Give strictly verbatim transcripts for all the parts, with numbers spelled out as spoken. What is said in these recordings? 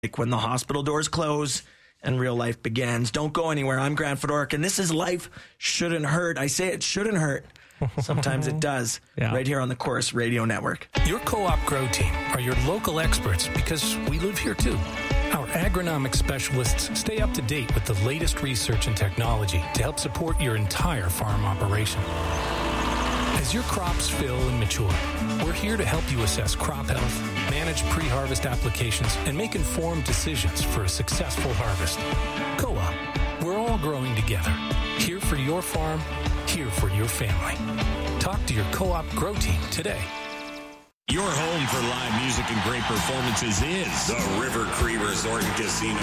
like when the hospital doors close and real life begins. Don't go anywhere. I'm Grant Fedoruk, and this is Life Shouldn't Hurt. I say it shouldn't hurt. Sometimes it does. Yeah. Right here on the Chorus Radio Network. Your Co-op Grow Team are your local experts because we live here too. Our agronomic specialists stay up to date with the latest research and technology to help support your entire farm operation. As your crops fill and mature, we're here to help you assess crop health, manage pre-harvest applications, and make informed decisions for a successful harvest. Co-op, we're all growing together. Here for your farm, here for your family. Talk to your Co-op Grow Team today. Your home for live music and great performances is the River Cree Resort and Casino.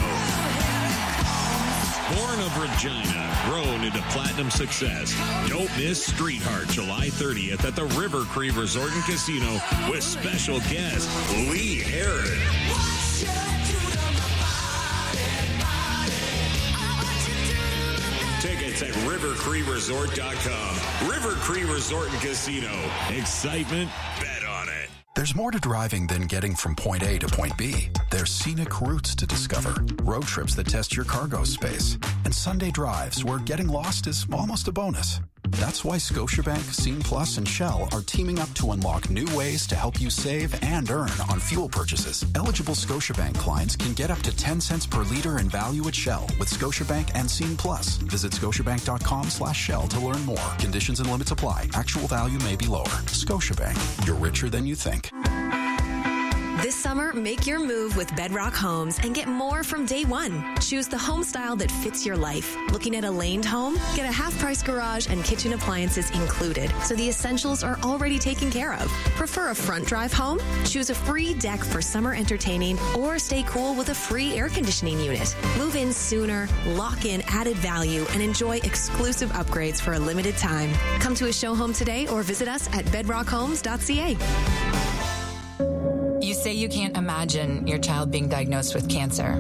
Born of Regina, grown into platinum success. Don't miss Street Heart July thirtieth at the River Cree Resort and Casino with special guest Lee Heron. Tickets at river cree resort dot com. River Cree Resort and Casino. Excitement, bet on it. There's more to driving than getting from point A to point B. There's scenic routes to discover, road trips that test your cargo space, and Sunday drives where getting lost is almost a bonus. That's why Scotiabank, Scene Plus, and Shell are teaming up to unlock new ways to help you save and earn on fuel purchases. Eligible Scotiabank clients can get up to ten cents per liter in value at Shell with Scotiabank and Scene Plus. Visit scotiabank.com slash Shell to learn more. Conditions and limits apply. Actual value may be lower. Scotiabank. You're richer than you think. This summer, make your move with Bedrock Homes and get more from day one. Choose the home style that fits your life. Looking at a laned home? Get a half-price garage and kitchen appliances included, so the essentials are already taken care of. Prefer a front drive home? Choose a free deck for summer entertaining or stay cool with a free air conditioning unit. Move in sooner, lock in added value, and enjoy exclusive upgrades for a limited time. Come to a show home today or visit us at bedrock homes dot c a. You say you can't imagine your child being diagnosed with cancer,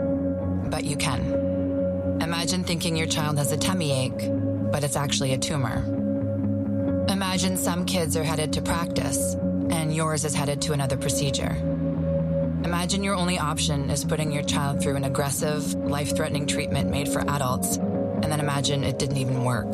but you can. Imagine thinking your child has a tummy ache, but it's actually a tumor. Imagine some kids are headed to practice, and yours is headed to another procedure. Imagine your only option is putting your child through an aggressive, life-threatening treatment made for adults, and then imagine it didn't even work.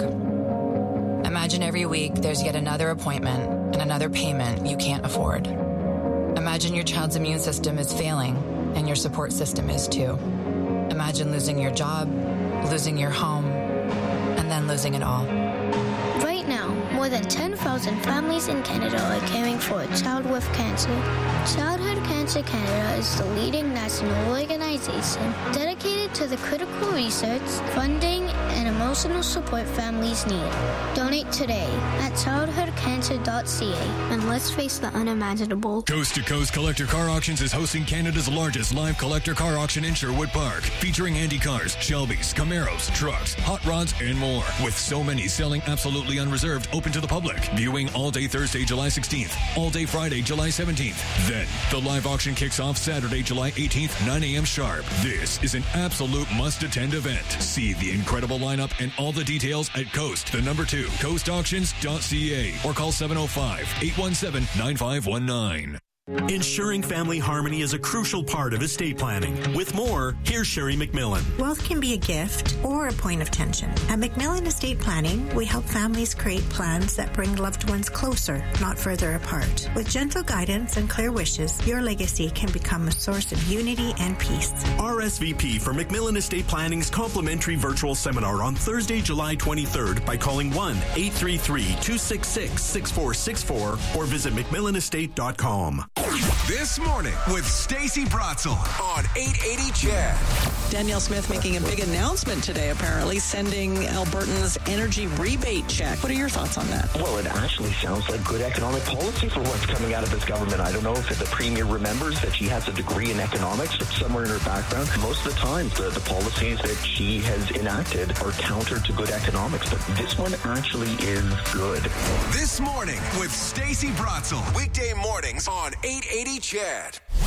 Imagine every week there's yet another appointment and another payment you can't afford. Imagine your child's immune system is failing, and your support system is too. Imagine losing your job, losing your home, and then losing it all. Right now, more than ten thousand families in Canada are caring for a child with cancer. Childhood Cancer Canada is the leading national organization dedicated to the critical research, funding, and emotional support families need. Donate today at childhood cancer dot c a, and let's face the unimaginable. Coast to Coast Collector Car Auctions is hosting Canada's largest live collector car auction in Sherwood Park, featuring Andy cars, Shelbys, Camaros, trucks, hot rods, and more. With so many selling absolutely unreserved, open to the public. Viewing all day Thursday, July sixteenth, all day Friday, July seventeenth. Then, the live auction kicks off Saturday, July eighteenth, nine a.m. sharp. This is an absolute must-attend event. See the incredible lineup and all the details at Coast, the number two, coast auctions dot c a, or call seven oh five, eight one seven, nine five one nine. Ensuring family harmony is a crucial part of estate planning. With more, here's Sherry McMillan. Wealth can be a gift or a point of tension. At McMillan Estate Planning, we help families create plans that bring loved ones closer, not further apart. With gentle guidance and clear wishes, your legacy can become a source of unity and peace. R S V P for McMillan Estate Planning's complimentary virtual seminar on Thursday, July twenty-third by calling one eight three three, two six six, six four six four or visit mcmillan estate dot com. This morning with Stacey Bratzel on eight eighty C H E D. Danielle Smith making a big announcement today, apparently, sending Albertans energy rebate check. What are your thoughts on that? Well, it actually sounds like good economic policy for what's coming out of this government. I don't know if the Premier remembers that she has a degree in economics somewhere in her background. Most of the time, the, the policies that she has enacted are counter to good economics, but this one actually is good. This morning with Stacey Bratzel. Weekday mornings on eight eighty C H E D.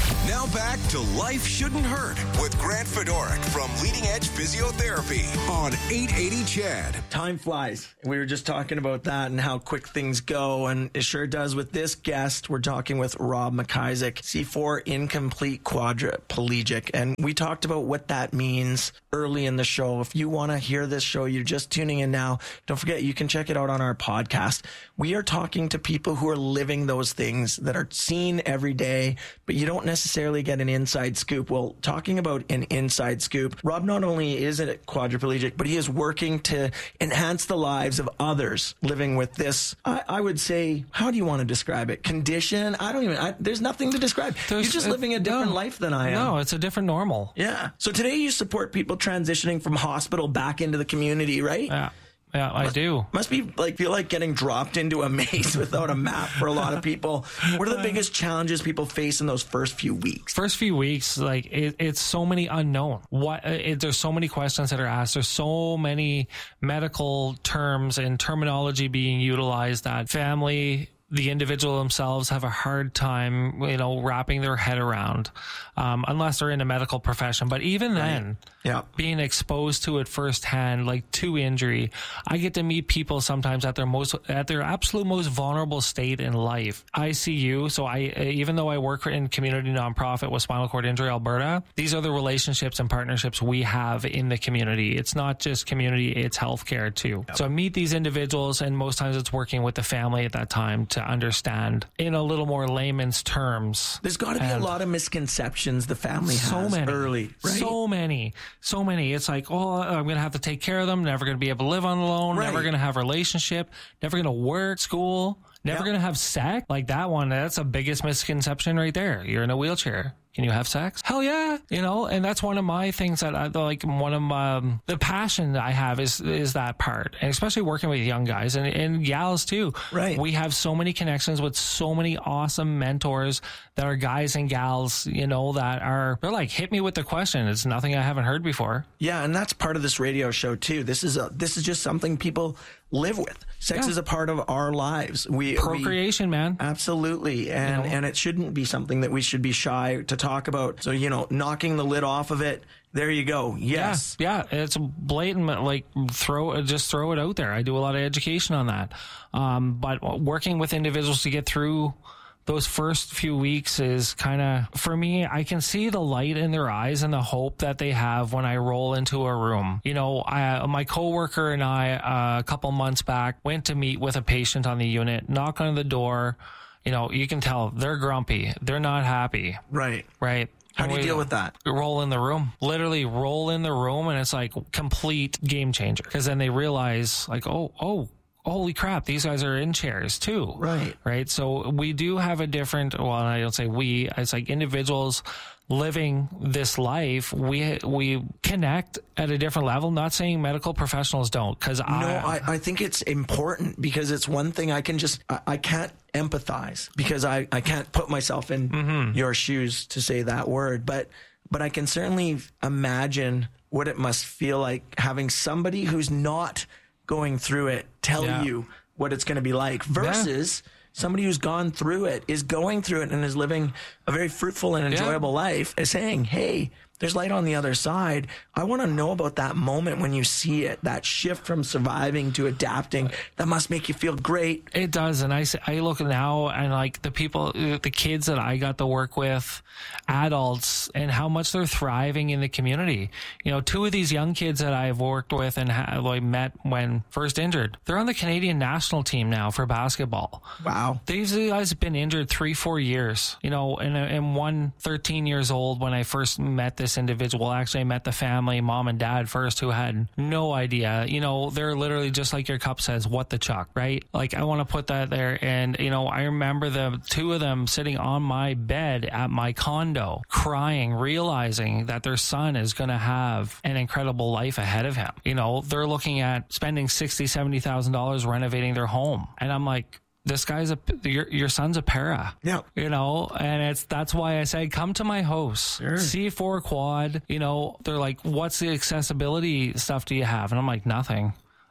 Now back to Life Shouldn't Hurt with Grant Fedoruk from Leading Edge Physiotherapy on eight eighty C H E D. Time flies. We were just talking about that and how quick things go, and it sure does with this guest. We're talking with Rob McIsaac, C four incomplete quadriplegic, and we talked about what that means early in the show. If you want to hear this show, you're just tuning in now, don't forget you can check it out on our podcast. We are talking to people who are living those things that are seen every day, but you don't necessarily get an inside scoop. Well, talking about an inside scoop, Rob not only is a quadriplegic, but he is working to enhance the lives of others living with this, I, I would say, how do you want to describe it? Condition? I don't even, I, there's nothing to describe. There's, You're just uh, living a different no, life than I am. No, it's a different normal. Yeah. So today you support people transitioning from hospital back into the community, right? Yeah. Yeah, I must, do. Must be like feel like getting dropped into a maze without a map for a lot of people. What are the biggest challenges people face in those first few weeks? First few weeks, like it, it's so many unknown. What it, there's so many questions that are asked. There's so many medical terms and terminology being utilized that family, the individual themselves have a hard time, you know, wrapping their head around, um, unless they're in a medical profession. But even right. then, yeah. being exposed to it firsthand, like to injury, I get to meet people sometimes at their most, at their absolute most vulnerable state in life. I C U. So I, even though I work in community nonprofit with Spinal Cord Injury Alberta, these are the relationships and partnerships we have in the community. It's not just community, it's healthcare too. Yep. So I meet these individuals, and most times it's working with the family at that time to understand in a little more layman's terms. There's got to be and a lot of misconceptions the family so has many, early, right? So many, so many. It's like, oh, I'm going to have to take care of them. Never going to be able to live on alone. Right. Never going to have a relationship. Never going to work, school. Never yep. going to have sex. Like that one, that's the biggest misconception right there. You're in a wheelchair. Can you have sex? Hell yeah. You know, and that's one of my things that I like, one of my, um, the passion that I have is, is that part. And especially working with young guys and, and gals too. Right. We have so many connections with so many awesome mentors that are guys and gals, you know, that are, they're like, hit me with the question. It's nothing I haven't heard before. Yeah. And that's part of this radio show too. This is a, this is just something people live with. Sex yeah. is a part of our lives. We procreation, we, man. Absolutely. And, you know? and it shouldn't be something that we should be shy to talk about. So, you know, knocking the lid off of it. There you go. Yes. Yeah. yeah. It's blatant, like throw, just throw it out there. I do a lot of education on that. Um, but working with individuals to get through those first few weeks is kind of, for me, I can see the light in their eyes and the hope that they have when I roll into a room. You know, I, my coworker and I, uh, a couple months back, went to meet with a patient on the unit, knock on the door. You know, you can tell they're grumpy. They're not happy. Right. Right. How do you deal with that? Roll in the room. Literally roll in the room, and it's like complete game changer. Because then they realize, like, oh, oh, holy crap, these guys are in chairs too. Right. Right. So we do have a different, well, I don't say we, it's like individuals living this life. We, we connect at a different level. Not saying medical professionals don't, because I, no, I, I think it's important because it's one thing I can just, I, I can't empathize because I, I can't put myself in mm-hmm. your shoes to say that word, but, but I can certainly imagine what it must feel like having somebody who's not going through it tell yeah. you what it's going to be like versus yeah. somebody who's gone through it, is going through it and is living a very fruitful and enjoyable yeah. life, is saying, hey, there's light on the other side. I want to know about that moment when you see it, that shift from surviving to adapting. That must make you feel great. It does. And I, I look now and like the people, the kids that I got to work with, adults, and how much they're thriving in the community. You know, two of these young kids that I've worked with and have like, met when first injured, they're on the Canadian national team now for basketball. Wow. These guys have been injured three, four years, you know, and, and one thirteen years old when I first met this individual. Actually, I met the family, mom and dad first, who had no idea. You know, they're literally just like your cup says, what the chuck, right? Like, I want to put that there. And, you know, I remember the two of them sitting on my bed at my condo, crying, realizing that their son is going to have an incredible life ahead of him. You know, they're looking at spending sixty thousand dollars, seventy thousand dollars renovating their home. And I'm like, this guy's a, your, your son's a para. Yeah. You know, and it's, that's why I say, come to my house, sure. C four quad, you know, they're like, what's the accessibility stuff do you have? And I'm like, nothing.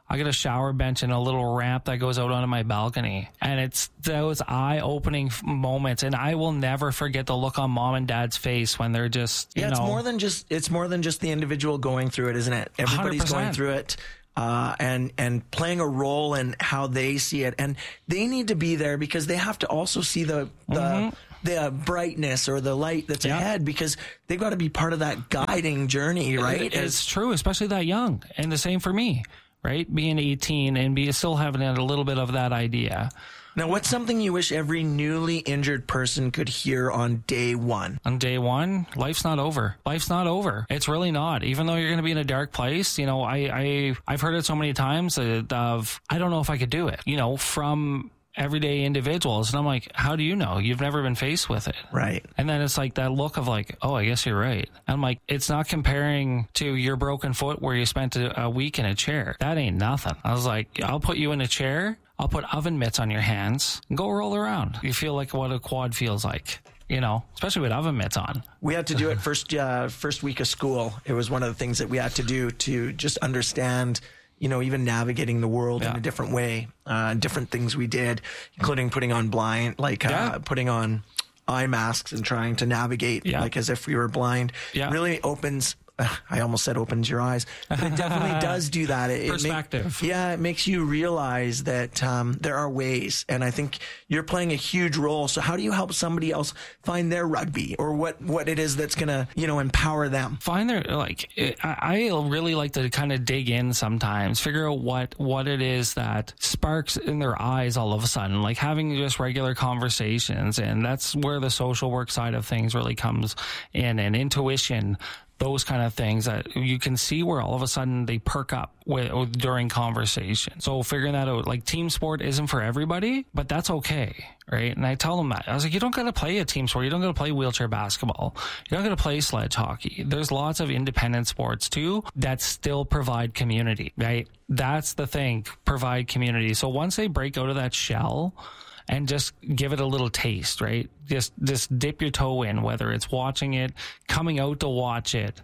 I got a shower bench and a little ramp that goes out onto my balcony. And it's those eye-opening moments. And I will never forget the look on mom and dad's face when they're just, you yeah, know. it's more than just, it's more than just the individual going through it, isn't it? Everybody's one hundred percent. going through it. Uh, and, and playing a role in how they see it. And they need to be there because they have to also see the, the, mm-hmm. the brightness or the light that's yep. ahead, because they've got to be part of that guiding journey, right? It, it's true, especially that young. And the same for me, right? Being eighteen and be still having a little bit of that idea. Now, what's something you wish every newly injured person could hear on day one? On day one, life's not over. Life's not over. It's really not. Even though you're going to be in a dark place, you know, I, I, I've heard it so many times of, I don't know if I could do it, you know, from everyday individuals. And I'm like, how do you know? You've never been faced with it. Right. And then it's like that look of like, oh, I guess you're right. I'm like, it's not comparing to your broken foot where you spent a, a week in a chair. That ain't nothing. I was like, I'll put you in a chair. I'll put oven mitts on your hands and go roll around. You feel like what a quad feels like, you know, especially with oven mitts on. We had to do it first, uh, first week of school. It was one of the things that we had to do to just understand, you know, even navigating the world yeah. in a different way, uh, different things we did, including putting on blind, like, uh, yeah. putting on eye masks and trying to navigate yeah. like as if we were blind. Yeah. Really opens, I almost said opens your eyes, but it definitely does do that. It, Perspective. It make, yeah, it makes you realize that um, there are ways, and I think you're playing a huge role. So how do you help somebody else find their rugby, or what, what it is that's going to, you know, empower them? Find their, like, it, I, I really like to kind of dig in sometimes, figure out what, what it is that sparks in their eyes all of a sudden, like having just regular conversations. And that's where the social work side of things really comes in, and intuition, those kind of things that you can see where all of a sudden they perk up with, during conversation. So figuring that out, like team sport isn't for everybody, but that's okay, right? And I tell them that. I was like, you don't got to play a team sport. You don't got to play wheelchair basketball. You don't got to play sledge hockey. There's lots of independent sports too that still provide community, right? That's the thing, provide community. So once they break out of that shell and just give it a little taste, right? Just just dip your toe in, whether it's watching it, coming out to watch it.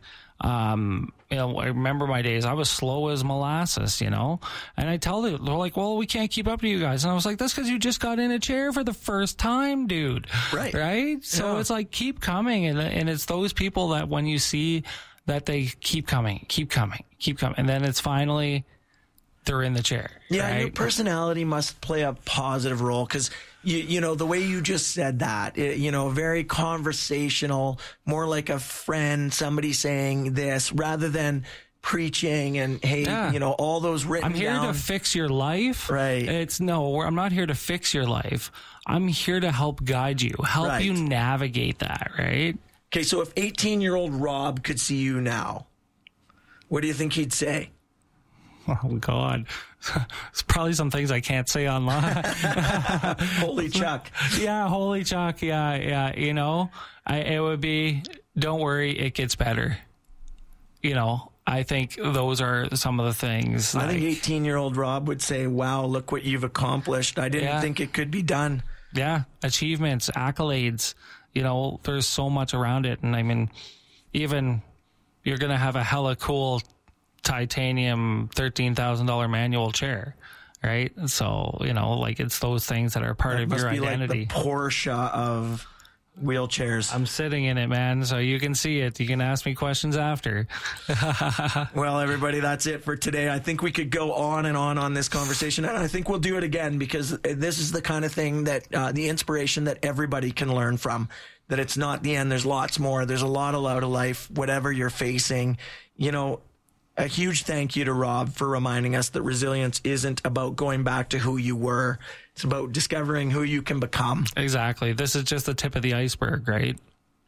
Um, you know, I remember my days, I was slow as molasses, you know, and I tell them, they're like, well, we can't keep up to you guys. And I was like, that's because you just got in a chair for the first time, dude. Right. Right? So yeah. It's like, keep coming. And, and it's those people that when you see that they keep coming, keep coming, keep coming. And then it's finally, they're in the chair. Yeah, right? Your personality must play a positive role, because you you know the way you just said that, it, you know, very conversational, more like a friend, somebody saying this rather than preaching and hey, yeah. you know, all those written. I'm here down. to fix your life. Right. It's no, I'm not here to fix your life. I'm here to help guide you, help right. you navigate that. Right. Okay, so if eighteen year old Rob could see you now, what do you think he'd say? Oh, God. It's probably some things I can't say online. Holy Chuck. Yeah, holy Chuck. Yeah, yeah. You know, I, it would be, don't worry, it gets better. You know, I think those are some of the things. I like, think eighteen-year-old Rob would say, wow, look what you've accomplished. I didn't yeah. think it could be done. Yeah, achievements, accolades. You know, there's so much around it. And I mean, even you're going to have a hella cool titanium thirteen thousand dollars manual chair, right? So, you know, like it's those things that are part that of must your be identity. Like the Porsche of wheelchairs. I'm sitting in it, man, so you can see it. You can ask me questions after. Well, everybody, that's it for today. I think we could go on and on on this conversation, and I think we'll do it again, because this is the kind of thing that uh, the inspiration that everybody can learn from, that it's not the end. There's lots more. There's a lot out of life, whatever you're facing. You know, a huge thank you to Rob for reminding us that resilience isn't about going back to who you were. It's about discovering who you can become. Exactly. This is just the tip of the iceberg, right?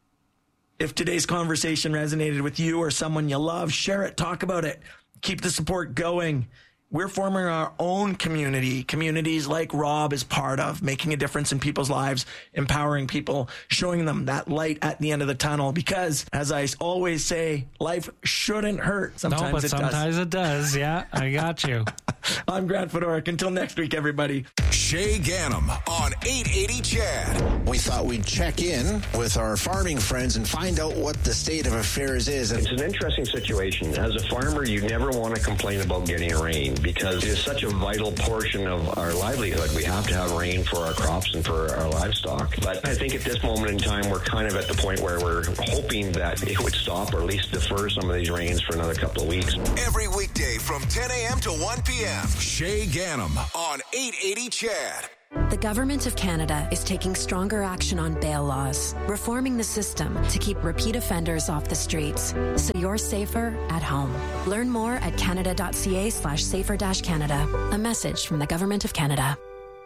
If today's conversation resonated with you or someone you love, share it, talk about it, keep the support going. We're forming our own community, communities like Rob is part of, making a difference in people's lives, empowering people, showing them that light at the end of the tunnel. Because, as I always say, life shouldn't hurt. Sometimes no, but it sometimes does. it does. Yeah, I got you. I'm Grant Fedoruk. Until next week, everybody. Shay Ganem on eight eighty C H A D. We thought we'd check in with our farming friends and find out what the state of affairs is. It's an interesting situation. As a farmer, you never want to complain about getting rain because it is such a vital portion of our livelihood. We have to have rain for our crops and for our livestock. But I think at this moment in time, we're kind of at the point where we're hoping that it would stop or at least defer some of these rains for another couple of weeks. Every weekday from ten a.m. to one p.m. Shay Ganem on eight eighty C H A D. The Government of Canada is taking stronger action on bail laws, reforming the system to keep repeat offenders off the streets, so you're safer at home. Learn more at canada.ca slash safer dash Canada. A message from the Government of Canada.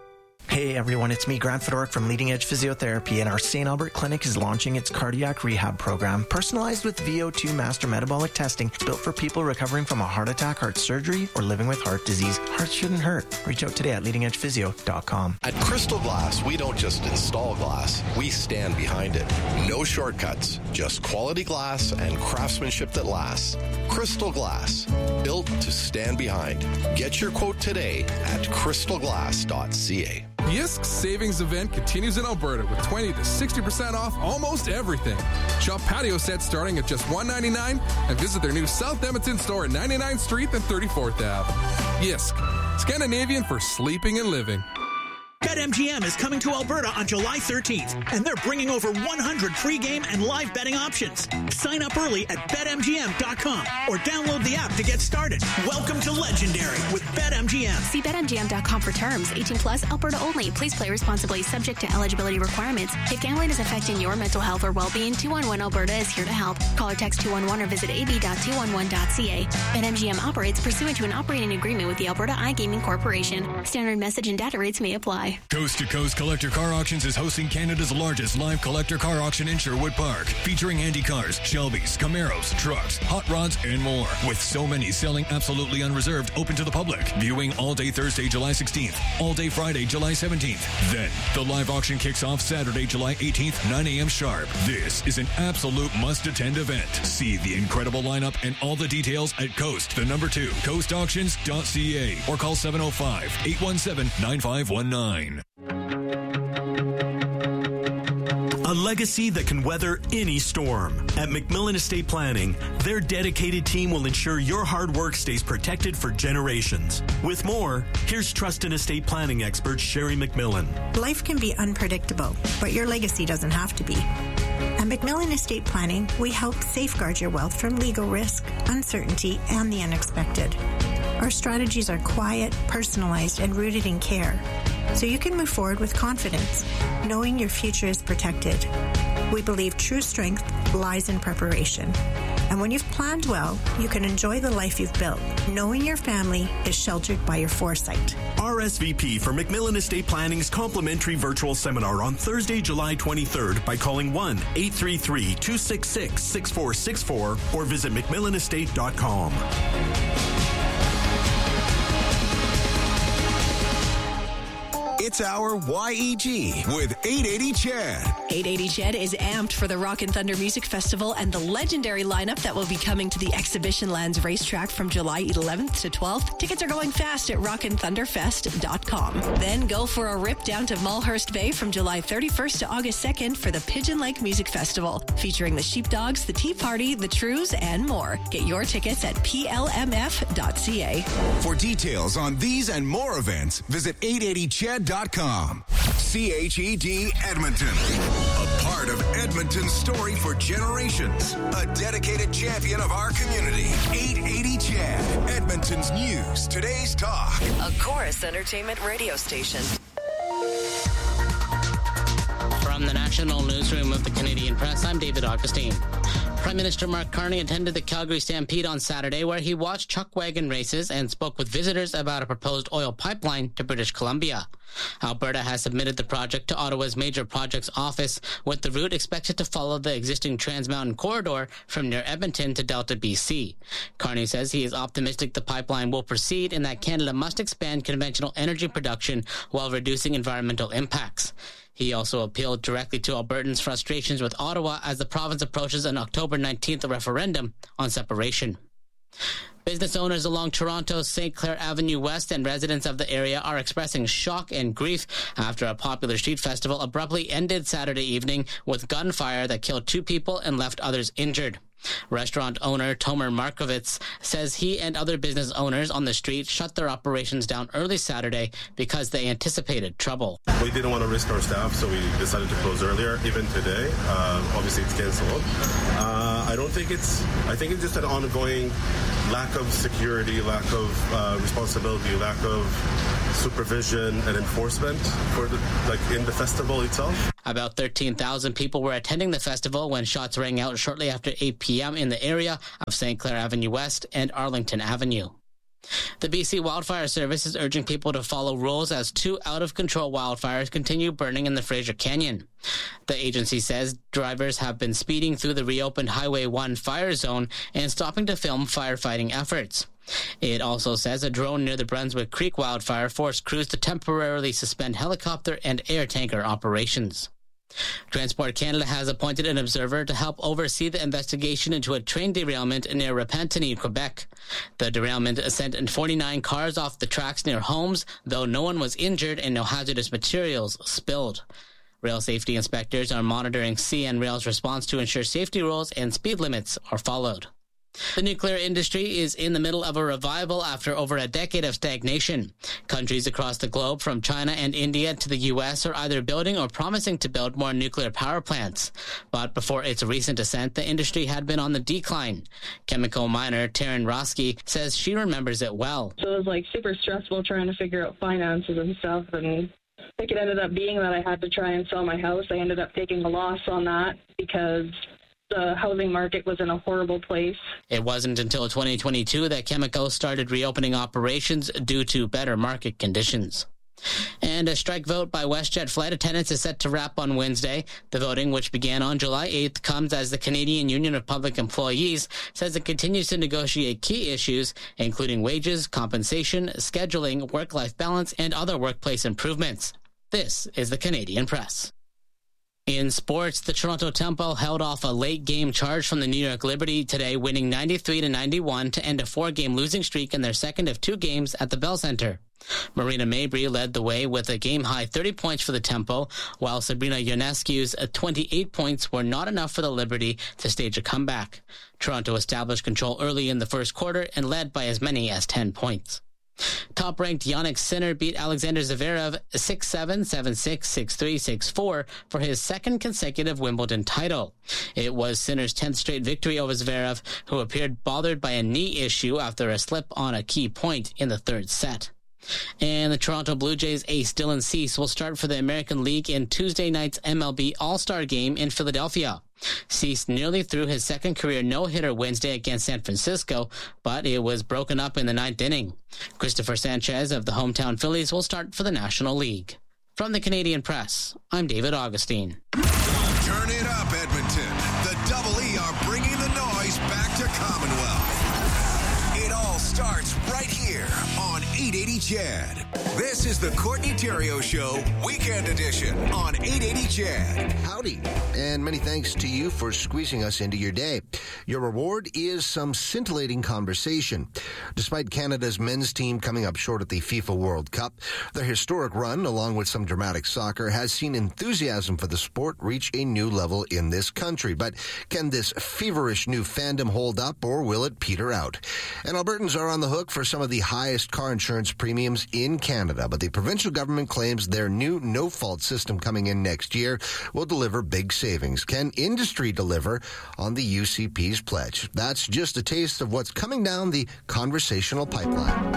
Hey everyone, it's me, Grant Fedoruk from Leading Edge Physiotherapy, and our Saint Albert Clinic is launching its cardiac rehab program, personalized with V O two master metabolic testing, built for people recovering from a heart attack, heart surgery, or living with heart disease. Hearts shouldn't hurt. Reach out today at leading edge physio dot com. At Crystal Glass, we don't just install glass, we stand behind it. No shortcuts, just quality glass and craftsmanship that lasts. Crystal Glass, built to stand behind. Get your quote today at crystal glass dot c a. The I S K Savings Event continues in Alberta with twenty to sixty percent off almost everything. Shop patio sets starting at just one hundred ninety-nine dollars and visit their new South Edmonton store at ninety-ninth Street and thirty-fourth Avenue. I S K, Scandinavian for sleeping and living. BetMGM is coming to Alberta on July thirteenth, and they're bringing over one hundred pre-game and live betting options. Sign up early at bet M G M dot com or download the app to get started. Welcome to Legendary with BetMGM. See bet M G M dot com for terms. eighteen plus, Alberta only. Please play responsibly, subject to eligibility requirements. If gambling is affecting your mental health or well-being, two one one Alberta is here to help. Call or text two one one or visit a b dot two one one dot c a. BetMGM operates pursuant to an operating agreement with the Alberta iGaming Corporation. Standard message and data rates may apply. Coast to Coast Collector Car Auctions is hosting Canada's largest live collector car auction in Sherwood Park, featuring Andy cars, Shelbys, Camaros, trucks, hot rods, and more. With so many selling absolutely unreserved, open to the public. Viewing all day Thursday, July sixteenth, all day Friday, July seventeenth. Then, the live auction kicks off Saturday, July eighteenth, nine a.m. sharp. This is an absolute must-attend event. See the incredible lineup and all the details at Coast, the number two, coast auctions dot c a, or call seven oh five, eight one seven, nine five one nine. A legacy that can weather any storm. At McMillan Estate Planning, their dedicated team will ensure your hard work stays protected for generations. With more, here's trust and estate planning expert Sherry McMillan. Life can be unpredictable, but your legacy doesn't have to be. At McMillan Estate Planning, we help safeguard your wealth from legal risk, uncertainty, and the unexpected. Our strategies are quiet, personalized, and rooted in care, so you can move forward with confidence, knowing your future is protected. We believe true strength lies in preparation. And when you've planned well, you can enjoy the life you've built, knowing your family is sheltered by your foresight. R S V P for McMillan Estate Planning's complimentary virtual seminar on Thursday, July twenty-third by calling one eight three three, two six six, six four six four or visit mcmillan estate dot com. It's our Y E G with eight eighty C H A D. eight eighty C H A D is amped for the Rock and Thunder Music Festival and the legendary lineup that will be coming to the Exhibition Lands racetrack from July eleventh to twelfth. Tickets are going fast at rock and thunder fest dot com. Then go for a rip down to Mulhurst Bay from July thirty-first to August second for the Pigeon Lake Music Festival, featuring the Sheepdogs, the Tea Party, the Trews, and more. Get your tickets at p l m f dot c a. For details on these and more events, visit eight eighty C H A D dot com. C H E D Edmonton. A part of Edmonton's story for generations. A dedicated champion of our community. eight eighty C H A D. Edmonton's news. Today's talk. A Chorus Entertainment radio station. From the National Newsroom of the Canadian Press, I'm David Augustine. Prime Minister Mark Carney attended the Calgary Stampede on Saturday, where he watched chuck wagon races and spoke with visitors about a proposed oil pipeline to British Columbia. Alberta has submitted the project to Ottawa's Major Projects Office, with the route expected to follow the existing Trans Mountain corridor from near Edmonton to Delta, B C. Carney says he is optimistic the pipeline will proceed and that Canada must expand conventional energy production while reducing environmental impacts. He also appealed directly to Albertans' frustrations with Ottawa as the province approaches an October nineteenth referendum on separation. Business owners along Toronto's Saint Clair Avenue West and residents of the area are expressing shock and grief after a popular street festival abruptly ended Saturday evening with gunfire that killed two people and left others injured. Restaurant owner Tomer Markovitz says he and other business owners on the street shut their operations down early Saturday because they anticipated trouble. We didn't want to risk our staff, so we decided to close earlier. Even today, uh, obviously it's canceled. Uh, I don't think it's, I think it's just an ongoing lack of security, lack of uh, responsibility, lack of supervision and enforcement for the, like in the festival itself. About thirteen thousand people were attending the festival when shots rang out shortly after eight p.m. in the area of Saint Clair Avenue West and Arlington Avenue. The B C Wildfire Service is urging people to follow rules as two out-of-control wildfires continue burning in the Fraser Canyon. The agency says drivers have been speeding through the reopened Highway one fire zone and stopping to film firefighting efforts. It also says a drone near the Brunswick Creek wildfire forced crews to temporarily suspend helicopter and air tanker operations. Transport Canada has appointed an observer to help oversee the investigation into a train derailment near Repentigny, Quebec. The derailment sent forty-nine cars off the tracks near Holmes, though no one was injured and no hazardous materials spilled. Rail safety inspectors are monitoring C N Rail's response to ensure safety rules and speed limits are followed. The nuclear industry is in the middle of a revival after over a decade of stagnation. Countries across the globe, from China and India to the U S, are either building or promising to build more nuclear power plants. But before its recent ascent, the industry had been on the decline. Chemical miner Taryn Roski says she remembers it well. So it was like super stressful trying to figure out finances and stuff, and I think it ended up being that I had to try and sell my house. I ended up taking a loss on that because the housing market was in a horrible place. It wasn't until twenty twenty-two that Chemical started reopening operations due to better market conditions. And a strike vote by WestJet flight attendants is set to wrap on Wednesday. The voting, which began on July eighth, comes as the Canadian Union of Public Employees says it continues to negotiate key issues, including wages, compensation, scheduling, work-life balance, and other workplace improvements. This is the Canadian Press. In sports, the Toronto Temple held off a late-game charge from the New York Liberty today, winning ninety-three to ninety-one to end a four-game losing streak in their second of two games at the Bell Centre. Marina Mabrey led the way with a game-high thirty points for the Temple, while Sabrina Ionescu's twenty-eight points were not enough for the Liberty to stage a comeback. Toronto established control early in the first quarter and led by as many as ten points. Top-ranked Jannik Sinner beat Alexander Zverev six seven, seven six, six three, six four for his second consecutive Wimbledon title. It was Sinner's tenth straight victory over Zverev, who appeared bothered by a knee issue after a slip on a key point in the third set. And the Toronto Blue Jays ace Dylan Cease will start for the American League in Tuesday night's M L B All-Star Game in Philadelphia. Cease nearly threw his second career no-hitter Wednesday against San Francisco, but it was broken up in the ninth inning. Christopher Sanchez of the hometown Phillies will start for the National League. From the Canadian Press, I'm David Augustine. Turn it up, Edmonton. The Double E are bringing the noise back to Commonwealth. It all starts right here on eight eighty C H E D. This is the Courtney Theriault Show, Weekend Edition on eight eighty C H E D. Howdy, and many thanks to you for squeezing us into your day. Your reward is some scintillating conversation. Despite Canada's men's team coming up short at the FIFA World Cup, their historic run, along with some dramatic soccer, has seen enthusiasm for the sport reach a new level in this country. But can this feverish new fandom hold up, or will it peter out? And Albertans are on the hook for some of the highest car insurance premiums in Canada, but the provincial government claims their new no-fault system coming in next year will deliver big savings. Can industry deliver on the U C P's pledge? That's just a taste of what's coming down the conversational pipeline.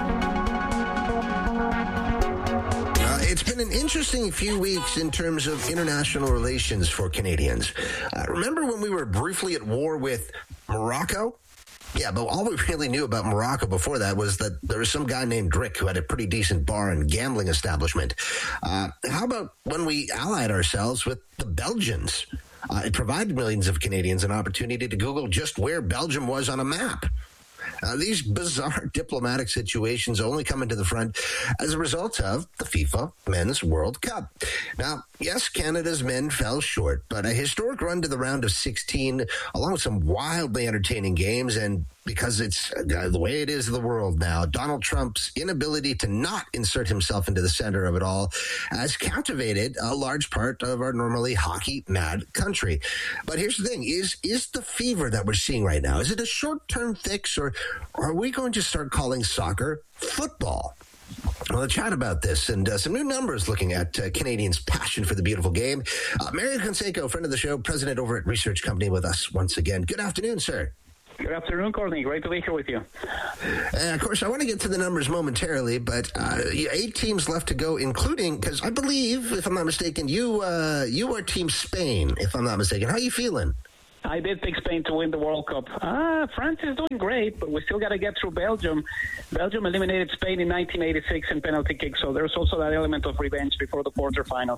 Uh, it's been an interesting few weeks in terms of international relations for Canadians. Uh, remember when we were briefly at war with Morocco? Yeah, but all we really knew about Morocco before that was that there was some guy named Drick who had a pretty decent bar and gambling establishment. Uh, how about when we allied ourselves with the Belgians? Uh, it provided millions of Canadians an opportunity to Google just where Belgium was on a map. Uh, these bizarre diplomatic situations only come into the front as a result of the FIFA Men's World Cup. Now, yes, Canada's men fell short, but a historic run to the round of sixteen, along with some wildly entertaining games and because it's uh, the way it is in the world now. Donald Trump's inability to not insert himself into the center of it all has captivated a large part of our normally hockey-mad country. But here's the thing, is is the fever that we're seeing right now, is it a short-term fix, or, or are we going to start calling soccer football? Well, let's chat about this and uh, some new numbers looking at uh, Canadians' passion for the beautiful game. Uh, Mario Canseco, friend of the show, president over at Research Company, with us once again. Good afternoon, sir. Good afternoon, Courtney. Great to be here with you. And of course, I want to get to the numbers momentarily, but uh, eight teams left to go, including, because I believe, if I'm not mistaken, you uh, you are Team Spain, if I'm not mistaken. How are you feeling? I did pick Spain to win the World Cup. Uh, France is doing great, but we still got to get through Belgium. Belgium eliminated Spain in nineteen eighty-six in penalty kicks, so there's also that element of revenge before the quarterfinals.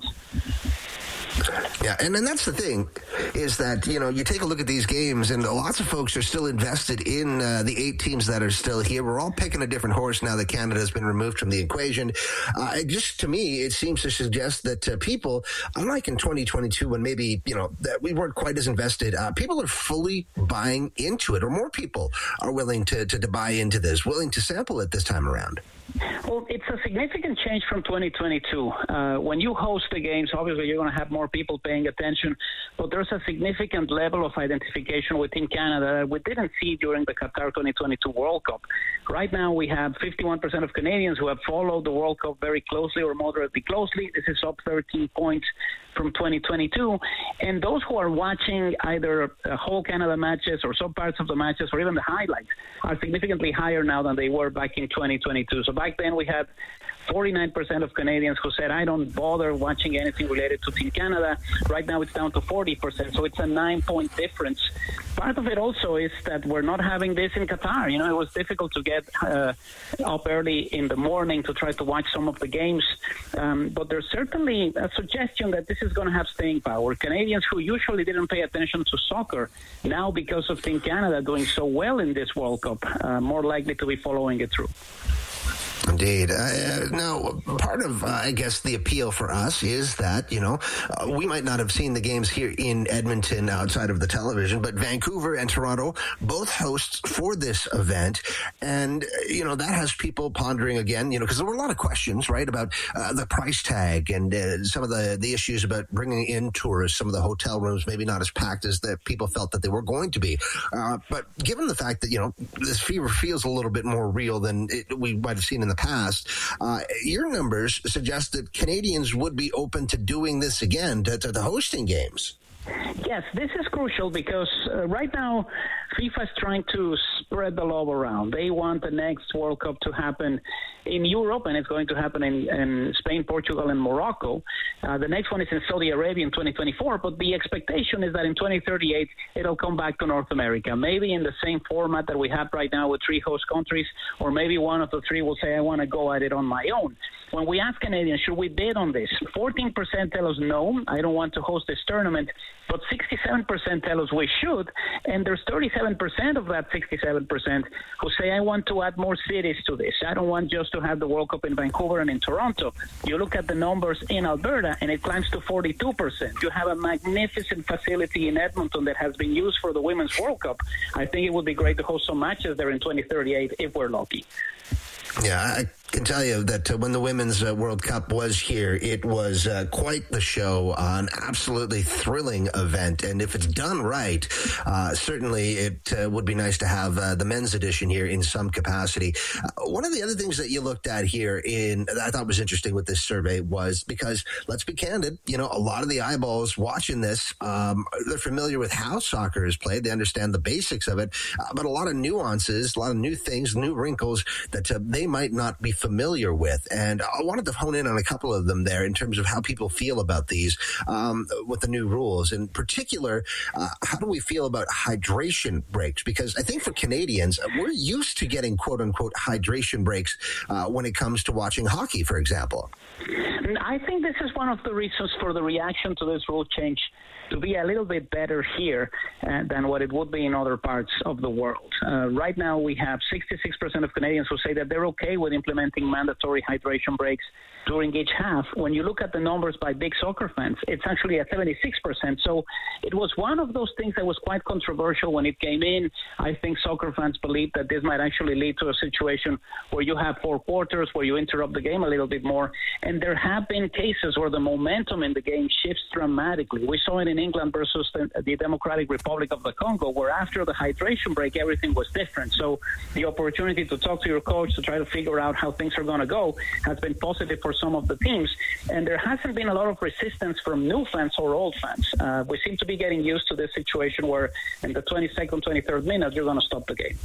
Yeah, and, and that's the thing, is that, you know, you take a look at these games, and lots of folks are still invested in uh, the eight teams that are still here. We're all picking a different horse now that Canada has been removed from the equation. Uh, it just, to me, it seems to suggest that uh, people, unlike in twenty twenty-two when maybe, you know, that we weren't quite as invested, uh, people are fully buying into it, or more people are willing to, to, to buy into this, willing to sample it this time around. Well, it's a significant change from twenty twenty-two. Uh, when you host the games, obviously you're going to have more people paying attention, but there's a significant level of identification within Canada that we didn't see during the Qatar twenty twenty-two World Cup. Right now, we have fifty-one percent of Canadians who have followed the World Cup very closely or moderately closely. This is up thirteen points from twenty twenty-two. And those who are watching either whole Canada matches or some parts of the matches or even the highlights are significantly higher now than they were back in twenty twenty-two. So back then we had forty-nine percent of Canadians who said, I don't bother watching anything related to Team Canada. Right now it's down to forty percent, so it's a nine-point difference. Part of it also is that we're not having this in Qatar. You know, it was difficult to get uh, up early in the morning to try to watch some of the games, um, but there's certainly a suggestion that this is going to have staying power. Canadians who usually didn't pay attention to soccer, now because of Team Canada doing so well in this World Cup, uh, more likely to be following it through. Indeed. Uh, now, part of, uh, I guess, the appeal for us is that, you know, uh, we might not have seen the games here in Edmonton outside of the television, but Vancouver and Toronto both hosts for this event. And, you know, that has people pondering again, you know, because there were a lot of questions, right, about uh, the price tag and uh, some of the, the issues about bringing in tourists, some of the hotel rooms maybe not as packed as that people felt that they were going to be. Uh, but given the fact that, you know, this fever feels a little bit more real than it, we might have seen in the past, uh, your numbers suggest that Canadians would be open to doing this again, to, to the hosting games. Yes, this is crucial because uh, right now FIFA is trying to spread the love around. They want the next World Cup to happen in Europe, and it's going to happen in, in Spain, Portugal, and Morocco. Uh, the next one is in Saudi Arabia in twenty twenty-four, but the expectation is that in twenty thirty-eight, it'll come back to North America, maybe in the same format that we have right now with three host countries, or maybe one of the three will say, I want to go at it on my own. When we ask Canadians, should we bid on this? fourteen percent tell us no, I don't want to host this tournament, but sixty-seven percent tell us we should, and there's thirty-seven percent of that sixty-seven percent who say, I want to add more cities to this. I don't want just to have the World Cup in Vancouver and in Toronto. You look at the numbers in Alberta, and it climbs to forty-two percent. You have a magnificent facility in Edmonton that has been used for the Women's World Cup. I think it would be great to host some matches there in twenty thirty-eight if we're lucky. Yeah, I can tell you that uh, when the Women's uh, World Cup was here, it was uh, quite the show, uh, an absolutely thrilling event. And if it's done right, uh, certainly it uh, would be nice to have uh, the men's edition here in some capacity. Uh, one of the other things that you looked at here in that I thought was interesting with this survey was because, let's be candid, you know, a lot of the eyeballs watching this, um, they're familiar with how soccer is played. They understand the basics of it, uh, but a lot of nuances, a lot of new things, new wrinkles that uh, they might not be familiar with. And I wanted to hone in on a couple of them there in terms of how people feel about these um, with the new rules. In particular, uh, how do we feel about hydration breaks? Because I think for Canadians, we're used to getting quote unquote hydration breaks uh, when it comes to watching hockey, for example. I think this is one of the reasons for the reaction to this rule change to be a little bit better here uh, than what it would be in other parts of the world. Uh, right now, we have sixty-six percent of Canadians who say that they're okay with implementing implementing mandatory hydration breaks during each half. When you look at the numbers by big soccer fans, it's actually at seventy-six percent. So it was one of those things that was quite controversial when it came in. I think soccer fans believe that this might actually lead to a situation where you have four quarters, where you interrupt the game a little bit more. And there have been cases where the momentum in the game shifts dramatically. We saw it in England versus the, the Democratic Republic of the Congo, where after the hydration break, everything was different. So the opportunity to talk to your coach to try to figure out how things are going to go has been positive for some of the teams, and there hasn't been a lot of resistance from new fans or old fans. Uh, we seem to be getting used to this situation where in the twenty-second, twenty-third minute, you're going to stop the game.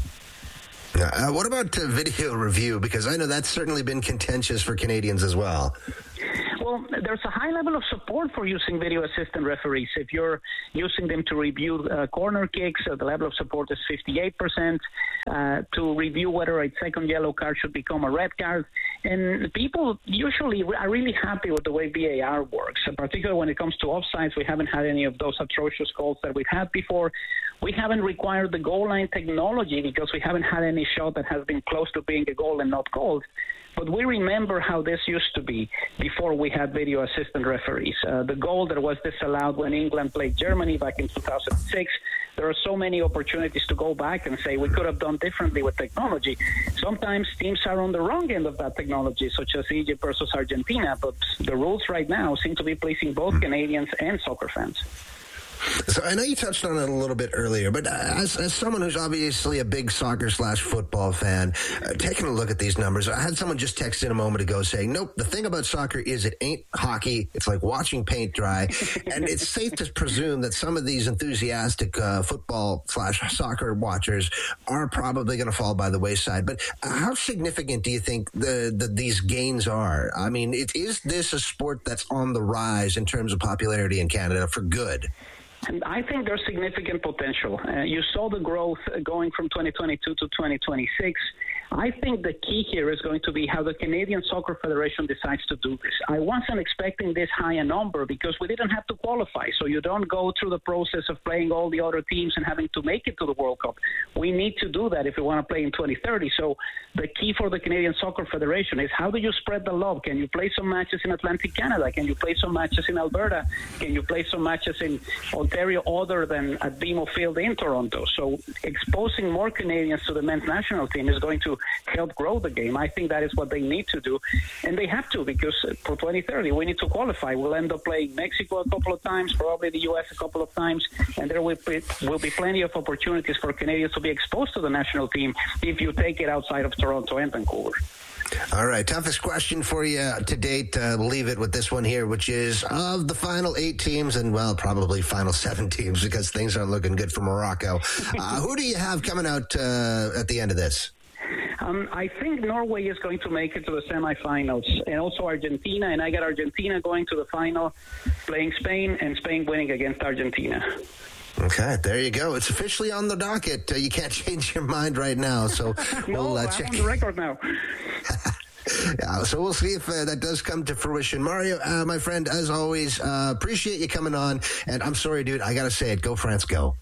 Uh, what about uh, video review? Because I know that's certainly been contentious for Canadians as well. Well, there's a high level of support for using video assistant referees. If you're using them to review uh, corner kicks, uh, the level of support is fifty-eight percent. Uh, to review whether a second yellow card should become a red card. And people usually are really happy with the way V A R works, and particularly when it comes to offsides. We haven't had any of those atrocious calls that we've had before. We haven't required the goal line technology because we haven't had any shot that has been close to being a goal and not called. But we remember how this used to be before we had video assistant referees. Uh, the goal that was disallowed when England played Germany back in two thousand six, there are so many opportunities to go back and say we could have done differently with technology. Sometimes teams are on the wrong end of that technology, such as Egypt versus Argentina, but the rules right now seem to be pleasing both Canadians and soccer fans. So I know you touched on it a little bit earlier, but as, as someone who's obviously a big soccer slash football fan, uh, taking a look at these numbers, I had someone just text in a moment ago saying, nope, the thing about soccer is it ain't hockey. It's like watching paint dry. And it's safe to presume that some of these enthusiastic uh, football slash soccer watchers are probably going to fall by the wayside. But how significant do you think the, the these gains are? I mean, it, is this a sport that's on the rise in terms of popularity in Canada for good? And I think there's significant potential. Uh, you saw the growth going from twenty twenty-two to twenty twenty-six. I think the key here is going to be how the Canadian Soccer Federation decides to do this. I wasn't expecting this high a number because we didn't have to qualify. So you don't go through the process of playing all the other teams and having to make it to the World Cup. We need to do that if we want to play in twenty thirty. So the key for the Canadian Soccer Federation is how do you spread the love? Can you play some matches in Atlantic Canada? Can you play some matches in Alberta? Can you play some matches in Ontario other than at B M O Field in Toronto? So exposing more Canadians to the men's national team is going to help grow the game. I think that is what they need to do, and they have to, because for twenty thirty we need to qualify. We'll end up playing Mexico a couple of times, probably the U S a couple of times, and there will be, will be plenty of opportunities for Canadians to be exposed to the national team if you take it outside of Toronto and Vancouver. All right, toughest question for you to date. Uh, we'll leave it with this one here, which is of the final eight teams, and well, probably final seven teams because things aren't looking good for Morocco. Uh, who do you have coming out uh, at the end of this? Um, I think Norway is going to make it to the semifinals, and also Argentina, and I got Argentina going to the final, playing Spain, and Spain winning against Argentina. Okay, there you go. It's officially on the docket. Uh, you can't change your mind right now, so no, we'll uh, I'm check. on the record now. Yeah, so we'll see if uh, that does come to fruition. Mario, uh, my friend, as always, uh, appreciate you coming on, and I'm sorry, dude, I got to say it. Go, France, go.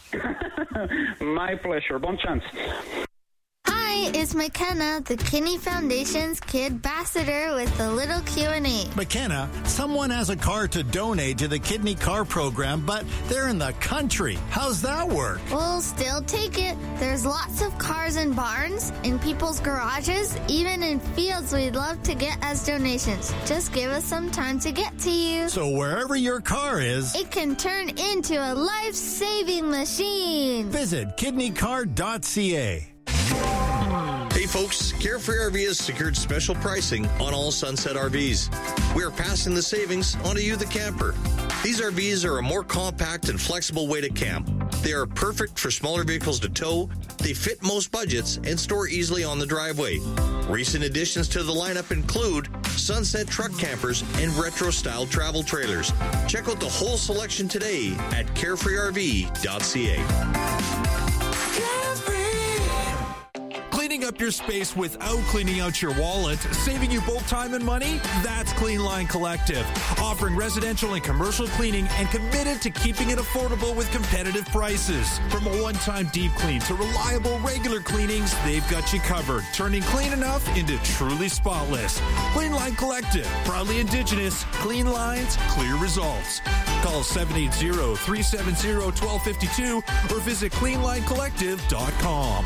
My pleasure. Bon chance. Hi, it's McKenna, the Kinney Foundation's Kid Ambassador with a little Q and A. McKenna, someone has a car to donate to the Kidney Car Program, but they're in the country. How's that work? We'll still take it. There's lots of cars in barns, in people's garages, even in fields we'd love to get as donations. Just give us some time to get to you. So wherever your car is, it can turn into a life-saving machine. Visit kidney car dot c a. Hey folks, Carefree R V has secured special pricing on all Sunset R Vs. We are passing the savings on to you, the camper. These R Vs are a more compact and flexible way to camp. They are perfect for smaller vehicles to tow, they fit most budgets, and store easily on the driveway. Recent additions to the lineup include Sunset truck campers and retro-style travel trailers. Check out the whole selection today at carefree r v dot c a. up your space without cleaning out your wallet, saving you both time and money? That's Clean Line Collective, offering residential and commercial cleaning and committed to keeping it affordable with competitive prices. From a one-time deep clean to reliable regular cleanings, they've got you covered, turning clean enough into truly spotless. Clean Line Collective, proudly Indigenous, clean lines, clear results. Call seven eight zero, three seven zero, one two five two or visit clean line collective dot com.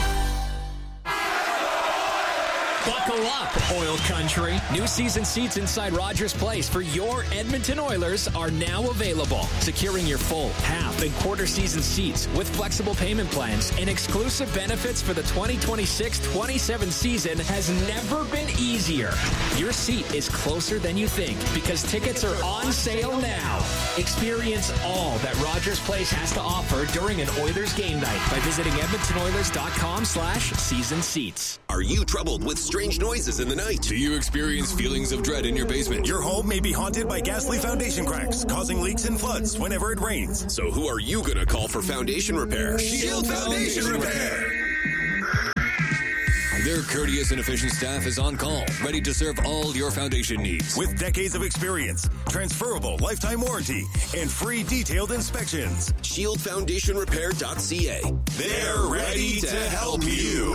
Buckle up, Oil Country. New season seats inside Rogers Place for your Edmonton Oilers are now available. Securing your full, half, and quarter season seats with flexible payment plans and exclusive benefits for the twenty twenty-six twenty-seven season has never been easier. Your seat is closer than you think because tickets are on sale now. Experience all that Rogers Place has to offer during an Oilers game night by visiting edmonton oilers dot com slash season seats. Are you troubled with strange noises in the night? Do you experience feelings of dread in your basement? Your home may be haunted by ghastly foundation cracks, causing leaks and floods whenever it rains. So who are you going to call for foundation repair? Shield Foundation Repair! Their courteous and efficient staff is on call, ready to serve all your foundation needs. With decades of experience, transferable lifetime warranty, and free detailed inspections. shield foundation repair dot c a. They're ready to help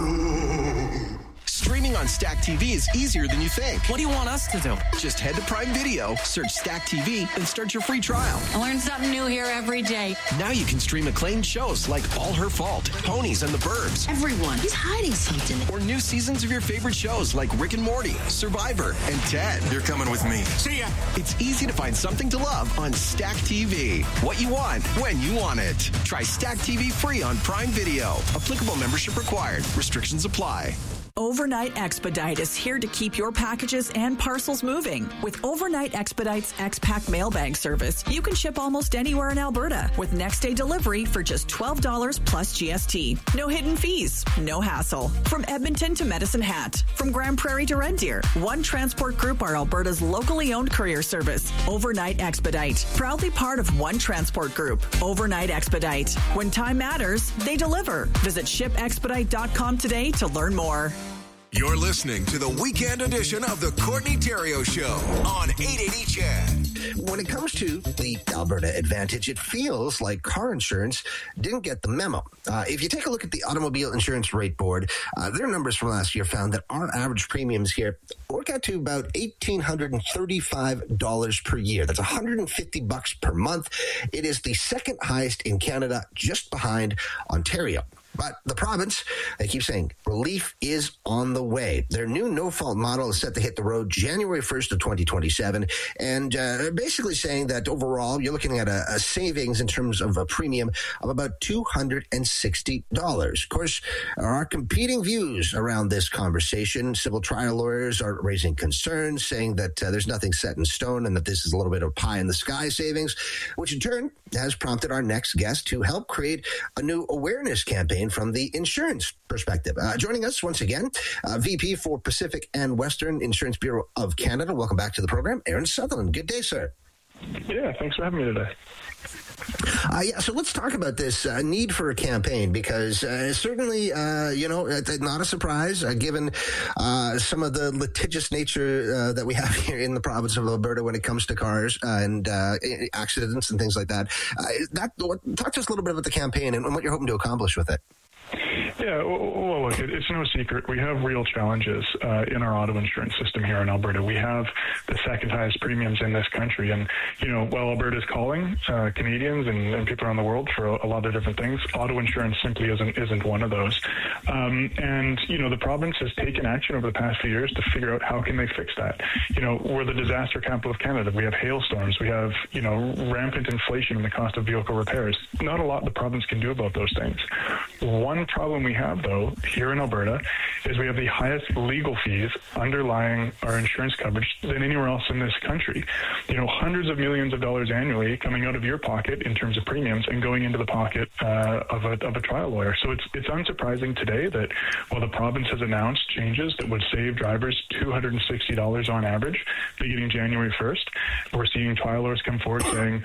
you. Streaming on Stack T V is easier than you think. What do you want us to do? Just head to Prime Video, search Stack T V, and start your free trial. I learn something new here every day. Now you can stream acclaimed shows like All Her Fault, Ponies and the Burbs. Everyone, he's hiding something. Or new seasons of your favorite shows like Rick and Morty, Survivor, and Ted. You're coming with me. See ya. It's easy to find something to love on Stack T V. What you want, when you want it. Try Stack T V free on Prime Video. Applicable membership required. Restrictions apply. Overnight Expedite is here to keep your packages and parcels moving. With Overnight Expedite's X-Pack mailbag service, you can ship almost anywhere in Alberta with next day delivery for just twelve dollars plus G S T. No hidden fees, no hassle. From Edmonton to Medicine Hat, from Grand Prairie to Red Deer, One Transport Group are Alberta's locally owned courier service. Overnight Expedite, proudly part of One Transport Group. Overnight Expedite. When time matters, they deliver. Visit ship expedite dot com today to learn more. You're listening to the weekend edition of the Courtney Theriault Show on eight eighty C H E D. When it comes to the Alberta Advantage, it feels like car insurance didn't get the memo. Uh, if you take a look at the Automobile Insurance Rate Board, uh, their numbers from last year found that our average premiums here work out to about one thousand eight hundred thirty-five dollars per year. That's one hundred fifty bucks per month. It is the second highest in Canada, just behind Ontario. But the province, they keep saying, relief is on the way. Their new no-fault model is set to hit the road January first of twenty twenty-seven, and uh, basically saying that overall you're looking at a, a savings in terms of a premium of about two hundred sixty dollars. Of course, there are competing views around this conversation. Civil trial lawyers are raising concerns, saying that uh, there's nothing set in stone and that this is a little bit of pie-in-the-sky savings, which in turn has prompted our next guest to help create a new awareness campaign from the insurance perspective. Uh, joining us once again, uh, V P for Pacific and Western Insurance Bureau of Canada. Welcome back to the program, Aaron Sutherland. Good day, sir. Yeah, thanks for having me today. Uh, yeah, so let's talk about this uh, need for a campaign, because uh, certainly, uh, you know, not a surprise, uh, given uh, some of the litigious nature uh, that we have here in the province of Alberta when it comes to cars uh, and uh, accidents and things like that. Uh, that. Talk to us a little bit about the campaign and what you're hoping to accomplish with it. Yeah, well, look, it's no secret. We have real challenges uh, in our auto insurance system here in Alberta. We have the second highest premiums in this country. And, you know, while Alberta is calling uh, Canadians and, and people around the world for a, a lot of different things, auto insurance simply isn't isn't one of those. Um, and, you know, the province has taken action over the past few years to figure out how can they fix that. You know, we're the disaster capital of Canada. We have hailstorms. We have, you know, rampant inflation in the cost of vehicle repairs. Not a lot the province can do about those things. One problem we have, though, here in Alberta, is we have the highest legal fees underlying our insurance coverage than anywhere else in this country. You know, hundreds of millions of dollars annually coming out of your pocket in terms of premiums and going into the pocket uh, of, a, of a trial lawyer. So it's it's unsurprising today that while the province has announced changes that would save drivers two hundred sixty dollars on average beginning January first, we're seeing trial lawyers come forward saying,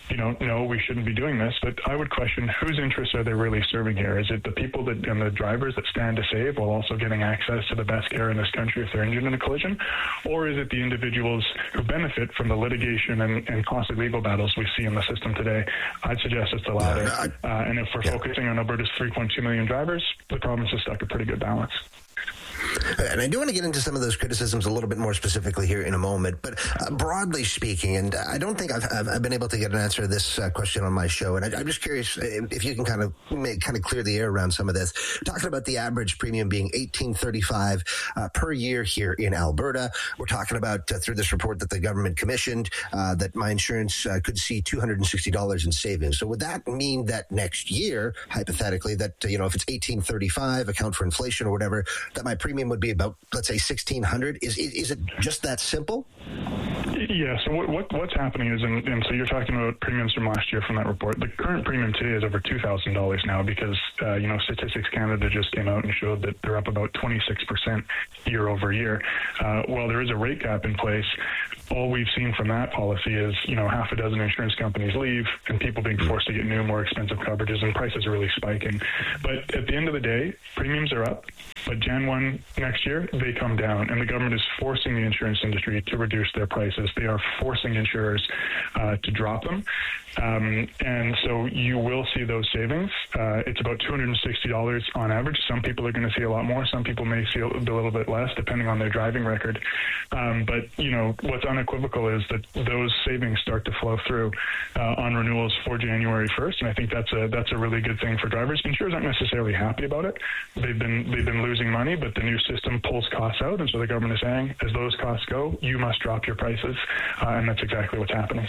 you know, no, we shouldn't be doing this. But I would question whose interests are they really serving here? Is it the people that and the drivers that stand to save while also getting access to the best care in this country if they're injured in a collision? Or is it the individuals who benefit from the litigation and, and costly legal battles we see in the system today? I'd suggest it's the latter. Uh, and if we're yeah. focusing on Alberta's three point two million drivers, the province has struck a pretty good balance. And I do want to get into some of those criticisms a little bit more specifically here in a moment, but uh, broadly speaking, and I don't think I've, I've, I've been able to get an answer to this uh, question on my show, and I, I'm just curious if you can kind of make, kind of clear the air around some of this. Talking about the average premium being eighteen thirty-five uh, per year here in Alberta. We're talking about uh, through this report that the government commissioned uh, that my insurance uh, could see two hundred sixty dollars in savings. So would that mean that next year, hypothetically, that uh, you know if it's eighteen thirty-five, account for inflation or whatever, that my premium would be about, let's say, sixteen hundred? Is, is is it just that simple? Yeah, so what, what what's happening is, and, and so you're talking about premiums from last year from that report. The current premium today is over two thousand dollars now because, uh, you know, Statistics Canada just came out and showed that they're up about twenty-six percent year over year. Uh, while there is a rate cap in place, all we've seen from that policy is, you know, half a dozen insurance companies leave and people being forced to get new, more expensive coverages, and prices are really spiking. But at the end of the day, premiums are up, but January first next year, they come down, and the government is forcing the insurance industry to reduce their prices. They are forcing insurers uh, to drop them. Um, and so you will see those savings. Uh, it's about two hundred sixty dollars on average. Some people are going to see a lot more. Some people may see a little bit less, depending on their driving record. Um, but, you know, what's unequivocal is that those savings start to flow through uh, on renewals for January first. And I think that's a that's a really good thing for drivers. Insurers aren't necessarily happy about it. They've been they've been losing money, but the new system pulls costs out. And so the government is saying, as those costs go, you must drop your prices. Uh, and that's exactly what's happening.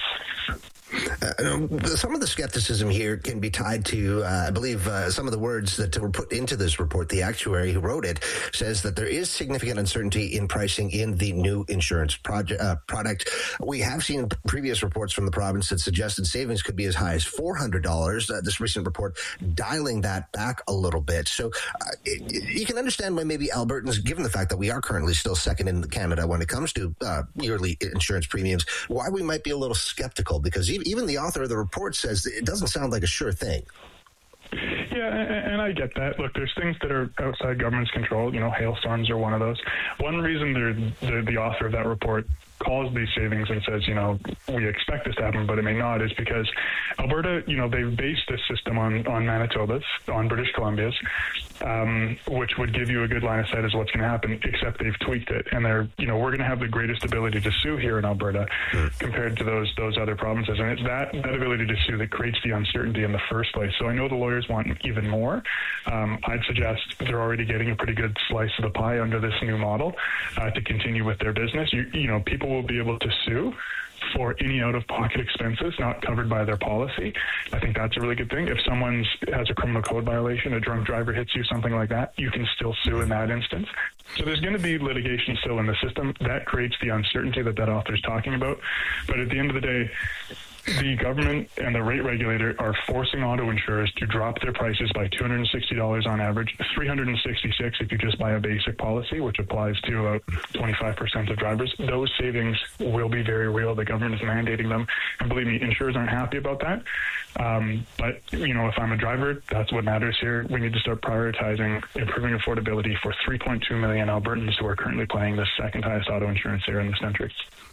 Uh, some of the skepticism here can be tied to, uh, I believe, uh, some of the words that were put into this report. The actuary who wrote it says that there is significant uncertainty in pricing in the new insurance project, uh, product. We have seen previous reports from the province that suggested savings could be as high as four hundred dollars. Uh, this recent report dialing that back a little bit. So uh, it, you can understand why maybe Albertans, given the fact that we are currently still second in Canada when it comes to uh, yearly insurance premiums, why we might be a little skeptical, because even Even the author of the report says it doesn't sound like a sure thing. Yeah, and I get that. Look, there's things that are outside government's control. You know, hailstorms are one of those. One reason the, the author of that report calls these savings and says, you know, we expect this to happen, but it may not, is because Alberta, you know, they've based this system on, on Manitoba's, on British Columbia's, um, which would give you a good line of sight as what's going to happen, except they've tweaked it. And they're, you know, we're going to have the greatest ability to sue here in Alberta mm. compared to those those other provinces. And it's that, that ability to sue that creates the uncertainty in the first place. So I know the lawyers want even more. Um, I'd suggest they're already getting a pretty good slice of the pie under this new model uh, to continue with their business. You, you know, people will be able to sue for any out-of-pocket expenses not covered by their policy. I think that's a really good thing. If someone has a criminal code violation, a drunk driver hits you, something like that, you can still sue in that instance. So there's going to be litigation still in the system. That creates the uncertainty that that author's talking about. But at the end of the day, the government and the rate regulator are forcing auto insurers to drop their prices by two hundred sixty dollars on average, three hundred sixty-six dollars if you just buy a basic policy, which applies to about twenty-five percent of drivers. Those savings will be very real. The government is mandating them. And believe me, insurers aren't happy about that. Um, but, you know, if I'm a driver, that's what matters here. We need to start prioritizing improving affordability for three point two million Albertans who are currently paying the second highest auto insurance here in this country.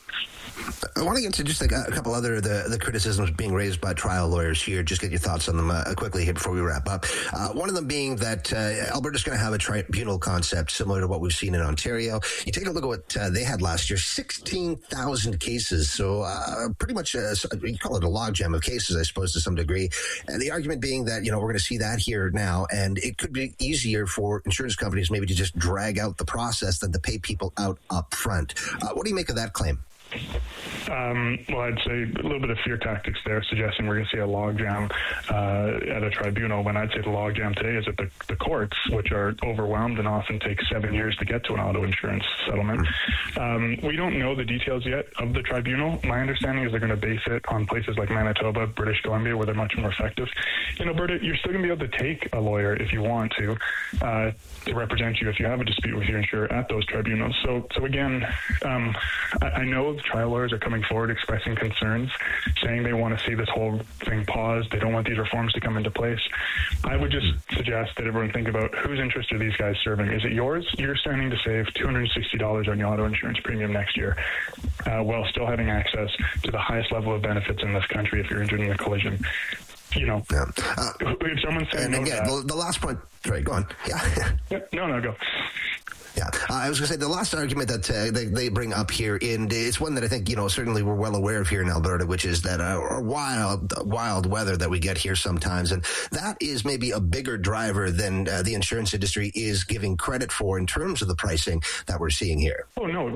I want to get to just like a couple other the, the criticisms being raised by trial lawyers here. Just get your thoughts on them uh, quickly here before we wrap up. Uh, one of them being that uh, Alberta's going to have a tribunal concept similar to what we've seen in Ontario. You take a look at what uh, they had last year, sixteen thousand cases. So uh, pretty much, a, you call it a logjam of cases, I suppose, to some degree. And the argument being that, you know, we're going to see that here now, and it could be easier for insurance companies maybe to just drag out the process than to pay people out up front. Uh, what do you make of that claim? Um, well, I'd say a little bit of fear tactics there, suggesting we're going to see a logjam uh, at a tribunal, when I'd say the logjam today is at the, the courts, which are overwhelmed and often take seven years to get to an auto insurance settlement. Um, we don't know the details yet of the tribunal. My understanding is they're going to base it on places like Manitoba, British Columbia, where they're much more effective. In Alberta, you're still going to be able to take a lawyer if you want to, uh, to represent you if you have a dispute with your insurer at those tribunals. So, so again, um, I, I know the trial lawyers are coming coming forward expressing concerns, saying they want to see this whole thing paused. They don't want these reforms to come into place. I would just suggest that everyone think about whose interest are these guys serving. Is it yours? You're standing to save two hundred sixty dollars on your auto insurance premium next year, uh, while still having access to the highest level of benefits in this country if you're injured in a collision. You know, yeah. uh, if someone says and no again, to the, the last point, sorry, go on. Yeah. no, no, go. Yeah, uh, I was going to say the last argument that uh, they, they bring up here, and it's one that I think, you know, certainly we're well aware of here in Alberta, which is that uh, wild, wild weather that we get here sometimes. And that is maybe a bigger driver than uh, the insurance industry is giving credit for in terms of the pricing that we're seeing here. Oh, no.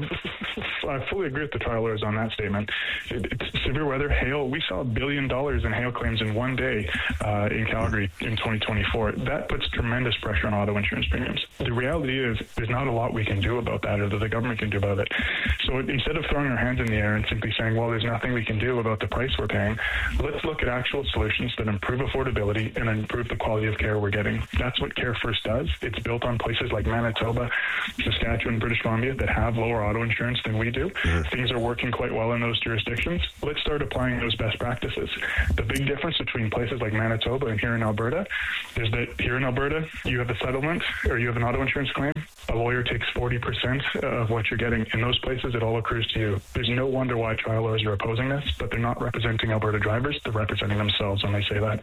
I fully agree with the trial lawyers on that statement. It, it's severe weather, hail. We saw a billion dollars in hail claims in one day uh, in Calgary in twenty twenty-four. That puts tremendous pressure on auto insurance premiums. The reality is there's not a lot we can do about that or that the government can do about it. So instead of throwing our hands in the air and simply saying, well, there's nothing we can do about the price we're paying, let's look at actual solutions that improve affordability and improve the quality of care we're getting. That's what Care First does. It's built on places like Manitoba, Saskatchewan, British Columbia that have lower auto insurance than we do. Mm-hmm. Things are working quite well in those jurisdictions. Let's start applying those best practices. The big difference between places like Manitoba and here in Alberta is that here in Alberta, you have a settlement or you have an auto insurance claim. A lawyer takes forty percent of what you're getting. In those places, it all accrues to you. There's no wonder why trial lawyers are opposing this, but they're not representing Alberta drivers. They're representing themselves when they say that.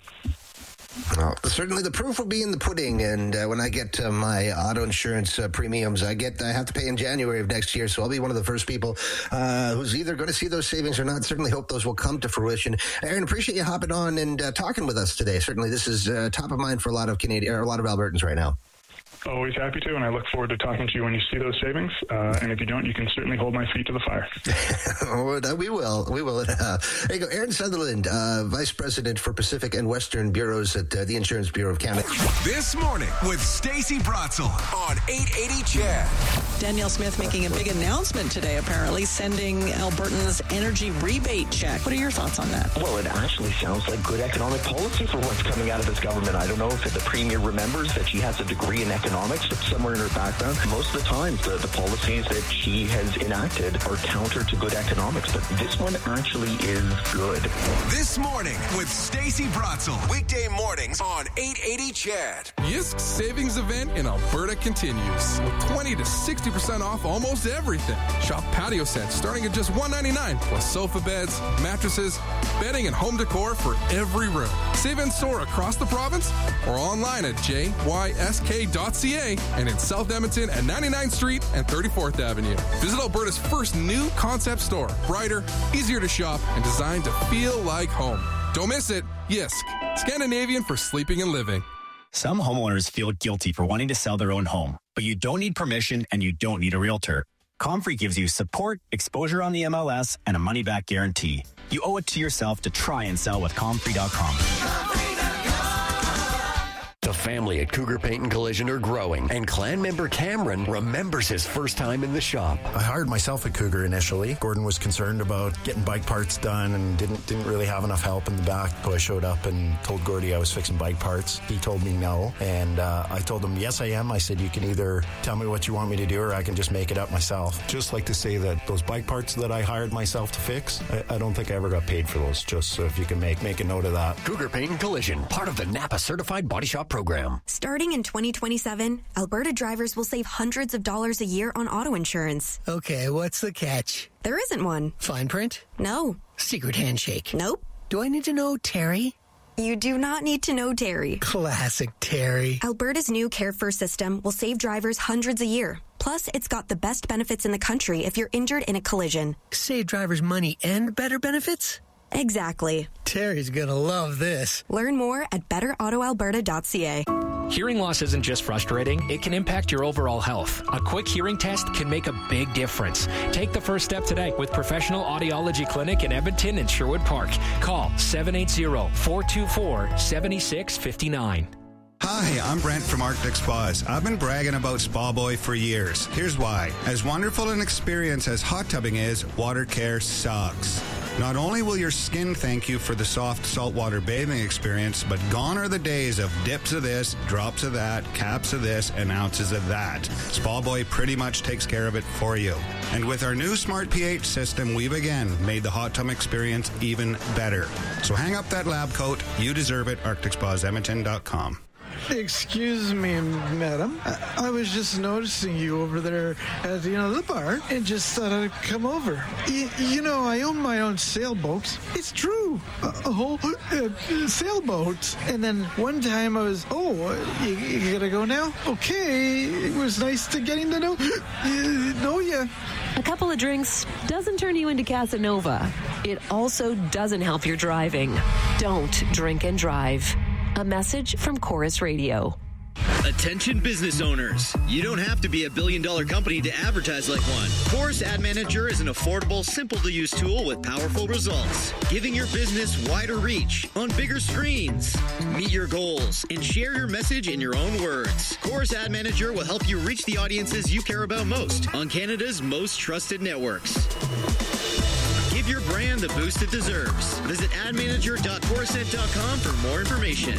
Well, certainly the proof will be in the pudding, and uh, when I get uh, my auto insurance uh, premiums, I get I have to pay in January of next year, so I'll be one of the first people uh, who's either going to see those savings or not. Certainly hope those will come to fruition. Aaron, appreciate you hopping on and uh, talking with us today. Certainly this is uh, top of mind for a lot of Canadian, or a lot of Albertans right now. Always happy to, and I look forward to talking to you when you see those savings. Uh, and if you don't, you can certainly hold my feet to the fire. oh, we will. We will. Uh, there you go. Aaron Sutherland, uh, Vice President for Pacific and Western Bureaus at uh, the Insurance Bureau of Canada. This morning with Stacey Bratzel on eight eighty C H E D. Danielle Smith making a big announcement today, apparently, sending Albertans energy rebate check. What are your thoughts on that? Well, it actually sounds like good economic policy for what's coming out of this government. I don't know if the Premier remembers that she has a degree in economics somewhere in her background. Most of the time, the, the policies that she has enacted are counter to good economics, but this one actually is good. This morning with Stacey Bratzel. Weekday mornings on eight eighty C H E D. Yisk's savings event in Alberta continues with twenty to sixty percent off almost everything. Shop patio sets starting at just one ninety-nine, plus sofa beds, mattresses, bedding, and home decor for every room. Save and soar across the province or online at j y s k dot c a and in South Edmonton at ninety-ninth Street and thirty-fourth Avenue. Visit Alberta's first new concept store. Brighter, easier to shop, and designed to feel like home. Don't miss it. Yisk, Scandinavian for sleeping and living. Some homeowners feel guilty for wanting to sell their own home, but you don't need permission and you don't need a realtor. Comfrey gives you support, exposure on the M L S, and a money-back guarantee. You owe it to yourself to try and sell with Comfrey dot com. The family at Cougar Paint and Collision are growing, and clan member Cameron remembers his first time in the shop. I hired myself at Cougar initially. Gordon was concerned about getting bike parts done and didn't didn't really have enough help in the back. So I showed up and told Gordy I was fixing bike parts. He told me no, and uh, I told him, yes, I am. I said, you can either tell me what you want me to do or I can just make it up myself. Just like to say that those bike parts that I hired myself to fix, I, I don't think I ever got paid for those, just so if you can make, make a note of that. Cougar Paint and Collision, part of the Napa Certified Body Shop program. Starting in twenty twenty-seven, Alberta drivers will save hundreds of dollars a year on auto insurance. Okay, what's the catch? There isn't one. Fine print? No. Secret handshake? Nope. Do I need to know Terry? You do not need to know Terry. Classic Terry. Alberta's new Care First system will save drivers hundreds a year. Plus, it's got the best benefits in the country if you're injured in a collision. Save drivers money and better benefits? Exactly. Terry's gonna love this. Learn more at better auto alberta dot c a. Hearing loss isn't just frustrating, it can impact your overall health. A quick hearing test can make a big difference. Take the first step today with Professional Audiology Clinic in Edmonton and Sherwood Park. Call seven eight zero, four two four, seven six five nine. Hi, I'm Brent from Arctic Spas. I've been bragging about Spa Boy for years. Here's why. As wonderful an experience as hot tubbing is, water care sucks. Not only will your skin thank you for the soft saltwater bathing experience, but gone are the days of dips of this, drops of that, caps of this, and ounces of that. Spa Boy pretty much takes care of it for you. And with our new Smart pH system, we've again made the hot tub experience even better. So hang up that lab coat. You deserve it. Arctic Spas Edmonton dot com. Excuse me, madam. I, I was just noticing you over there at, you know, the bar and just thought I'd come over. Y- you know, I own my own sailboats. It's true. A, a whole uh, sailboat. And then one time I was, oh, you, you gotta go now? Okay. It was nice to getting to know, uh, know you. A couple of drinks doesn't turn you into Casanova. It also doesn't help your driving. Don't drink and drive. A message from Chorus Radio. Attention business owners. You don't have to be a billion dollar company to advertise like one. Chorus Ad Manager is an affordable, simple to use tool with powerful results, giving your business wider reach on bigger screens. Meet your goals and share your message in your own words. Chorus Ad Manager will help you reach the audiences you care about most on Canada's most trusted networks. Give your brand the boost it deserves. Visit ad manager dot corset dot com for more information.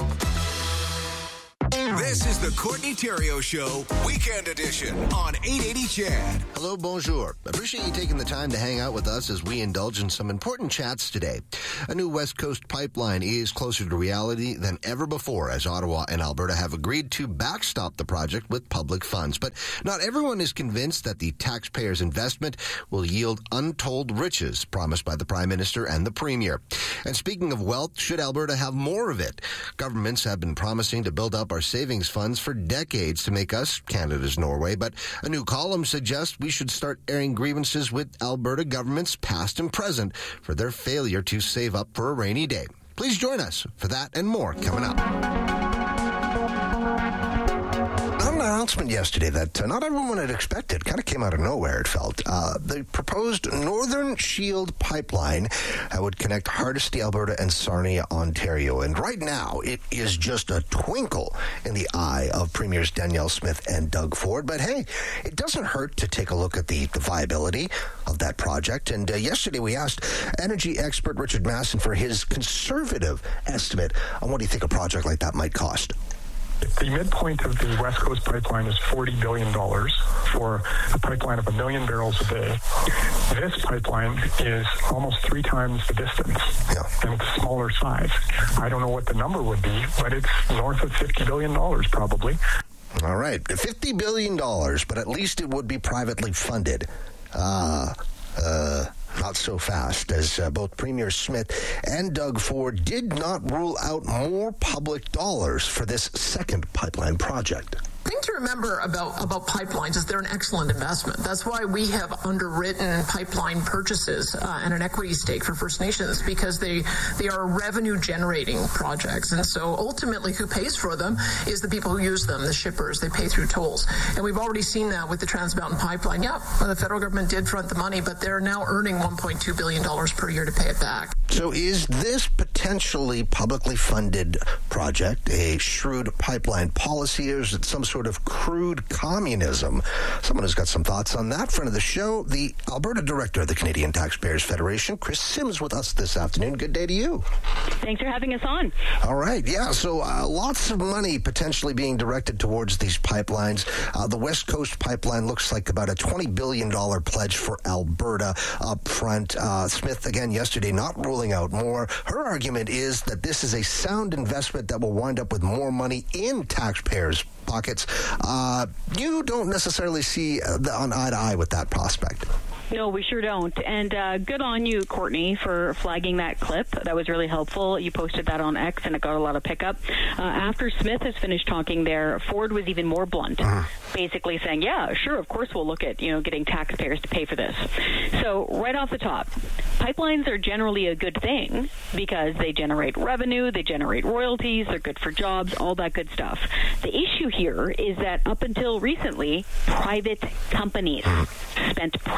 This is the Courtney Theriault Show, Weekend Edition on eight eighty C H E D. Hello, bonjour. Appreciate you taking the time to hang out with us as we indulge in some important chats today. A new West Coast pipeline is closer to reality than ever before, as Ottawa and Alberta have agreed to backstop the project with public funds. But not everyone is convinced that the taxpayers' investment will yield untold riches promised by the Prime Minister and the Premier. And speaking of wealth, should Alberta have more of it? Governments have been promising to build up our savings funds for decades to make us Canada's Norway, but a new column suggests we should start airing grievances with Alberta governments, past and present, for their failure to save up for a rainy day. Please join us for that and more coming up. An announcement yesterday that uh, not everyone had expected. Kind of came out of nowhere, it felt. Uh, the proposed Northern Shield pipeline uh, would connect Hardisty, Alberta, and Sarnia, Ontario. And right now, it is just a twinkle in the eye of Premiers Danielle Smith and Doug Ford. But hey, it doesn't hurt to take a look at the, the viability of that project. And uh, yesterday, we asked energy expert Richard Masson for his conservative estimate on what do you think a project like that might cost. The midpoint of the West Coast pipeline is forty billion dollars for a pipeline of a million barrels a day. This pipeline is almost three times the distance, yeah. and it's a smaller size. I don't know what the number would be, but it's north of fifty billion dollars probably. All right, fifty billion dollars, but at least it would be privately funded. Ah, uh, uh... Not so fast, as uh, both Premier Smith and Doug Ford did not rule out more public dollars for this second pipeline project. The thing to remember about, about pipelines is they're an excellent investment. That's why we have underwritten pipeline purchases uh, and an equity stake for First Nations, because they, they are revenue-generating projects. And so ultimately who pays for them is the people who use them, the shippers. They pay through tolls. And we've already seen that with the Trans Mountain Pipeline. Yeah, the federal government did front the money, but they're now earning one point two billion dollars per year to pay it back. So is this potentially publicly funded project a shrewd pipeline policy, or is it some sort of crude communism? Someone has got some thoughts on that. Friend of the show, the Alberta director of the Canadian Taxpayers Federation, Chris Sims, with us this afternoon. Good day to you. Thanks for having us on. All right. Yeah. So uh, lots of money potentially being directed towards these pipelines. Uh, the West Coast pipeline looks like about a twenty billion dollars pledge for Alberta up front. Uh, Smith, again, yesterday, not ruling out more. Her argument is that this is a sound investment that will wind up with more money in taxpayers' pockets. Uh, you don't necessarily see uh, the, on eye to eye with that prospect. No, we sure don't. And uh, good on you, Courtney, for flagging that clip. That was really helpful. You posted that on X, and it got a lot of pickup. Uh, after Smith has finished talking there, Ford was even more blunt, uh-huh. basically saying, yeah, sure, of course we'll look at, you know, getting taxpayers to pay for this. So right off the top, pipelines are generally a good thing because they generate revenue, they generate royalties, they're good for jobs, all that good stuff. The issue here is that up until recently, private companies spent private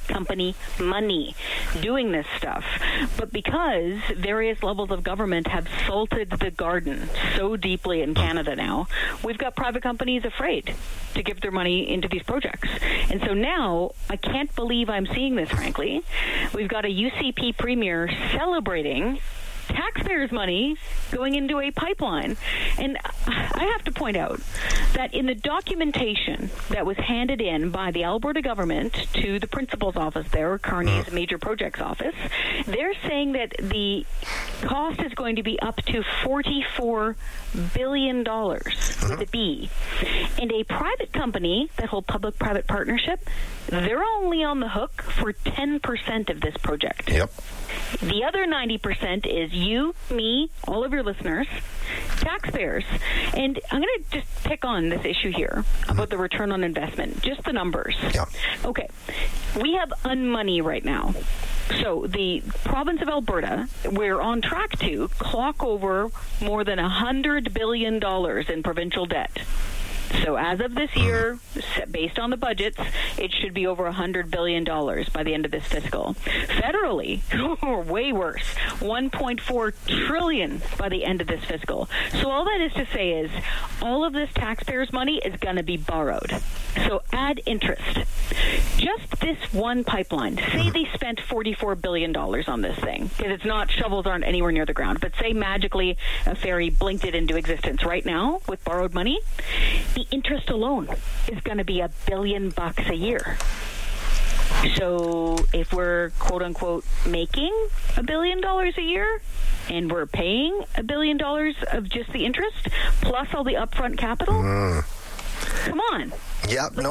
company money doing this stuff. But because various levels of government have salted the garden so deeply in Canada now, we've got private companies afraid to give their money into these projects. And so now, I can't believe I'm seeing this, frankly. We've got a U C P premier celebrating taxpayers' money going into a pipeline. And I have to point out that in the documentation that was handed in by the Alberta government to the principal's office there, Carney's major projects office, they're saying that the cost is going to be up to forty-four billion dollars with a B. And a private company that hold public-private partnership, they're only on the hook for ten percent of this project. Yep. The other ninety percent is you, me, all of your listeners, taxpayers. And I'm going to just pick on this issue here about the return on investment, just the numbers. Yeah. Okay. We have unmoney right now. So the province of Alberta, we're on track to clock over more than one hundred billion dollars in provincial debt. So as of this year, based on the budgets, it should be over one hundred billion dollars by the end of this fiscal. Federally, way worse, one point four trillion dollars by the end of this fiscal. So all that is to say is all of this taxpayers' money is going to be borrowed. So add interest. Just this one pipeline, say they spent forty-four billion dollars on this thing, because it's not, shovels aren't anywhere near the ground, but say magically a ferry blinked it into existence right now with borrowed money, the interest alone is going to be a billion bucks a year. So if we're quote-unquote making a billion dollars a year and we're paying a billion dollars of just the interest plus all the upfront capital, mm. come on. Yep. No.